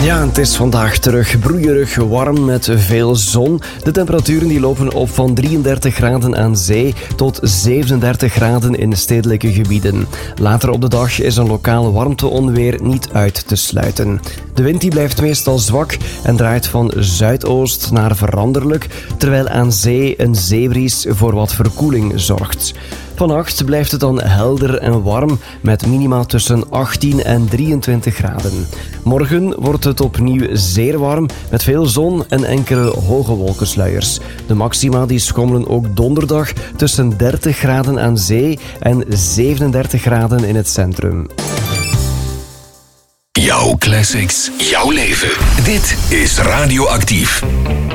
Ja, het is vandaag terug broeierig warm met veel zon. De temperaturen die lopen op van 33 graden aan zee tot 37 graden in de stedelijke gebieden. Later op de dag is een lokaal warmteonweer niet uit te sluiten. De wind die blijft meestal zwak en draait van zuidoost naar veranderlijk, terwijl aan zee een zeebries voor wat verkoeling zorgt. Vannacht blijft het dan helder en warm met minima tussen 18 en 23 graden. Morgen wordt het opnieuw zeer warm met veel zon en enkele hoge wolkensluiers. De maxima die schommelen ook donderdag tussen 30 graden aan zee en 37 graden in het centrum. Jouw classics, jouw leven. Dit is Radioactief.